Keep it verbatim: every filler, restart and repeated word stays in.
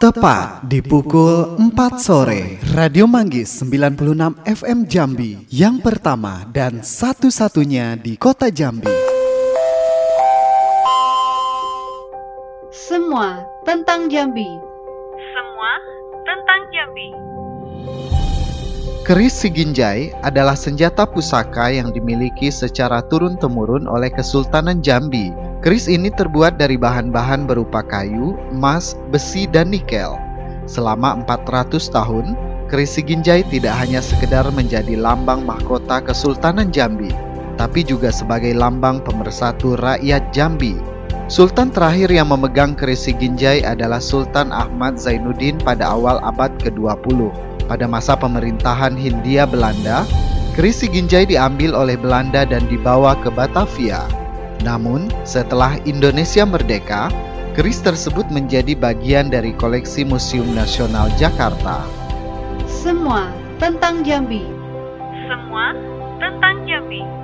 Tepat di pukul empat sore, Radio Manggis sembilan puluh enam F M Jambi, yang pertama dan satu-satunya di kota Jambi. Semua tentang Jambi. Semua tentang Jambi. Keris Siginjai adalah senjata pusaka yang dimiliki secara turun-temurun oleh Kesultanan Jambi. Keris ini terbuat dari bahan-bahan berupa kayu, emas, besi, dan nikel. Selama empat ratus tahun, keris Siginjai tidak hanya sekedar menjadi lambang mahkota Kesultanan Jambi, tapi juga sebagai lambang pemersatu rakyat Jambi. Sultan terakhir yang memegang keris Siginjai adalah Sultan Ahmad Zainuddin pada awal abad ke dua puluh. Pada masa pemerintahan Hindia Belanda, keris Siginjai diambil oleh Belanda dan dibawa ke Batavia. Namun, setelah Indonesia merdeka, keris tersebut menjadi bagian dari koleksi Museum Nasional Jakarta. Semua tentang Jambi. Semua tentang Jambi.